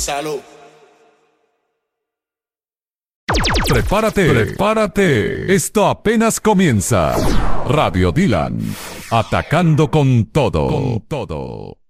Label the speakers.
Speaker 1: Salud.
Speaker 2: Prepárate. Esto apenas comienza. Radio Dylan, atacando con todo.